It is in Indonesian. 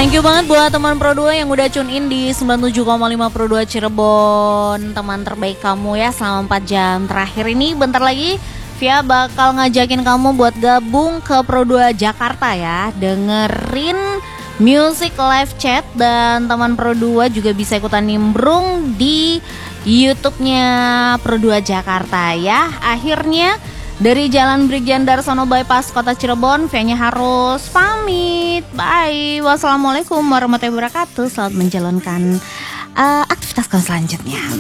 Thank you banget buat teman Pro 2 yang udah tune in di 97,5 Pro 2 Cirebon. Teman terbaik kamu ya selama 4 jam terakhir ini. Bentar lagi Via bakal ngajakin kamu buat gabung ke Pro 2 Jakarta ya. Dengerin music live chat dan teman Pro 2 juga bisa ikutan nimbrung di YouTube-nya Pro 2 Jakarta ya. Akhirnya dari Jalan Brigjen Darsono Bypass Kota Cirebon, Via-nya harus pamit. Bye. Wassalamualaikum warahmatullahi wabarakatuh. Selamat menjalankan aktivitas kamu selanjutnya.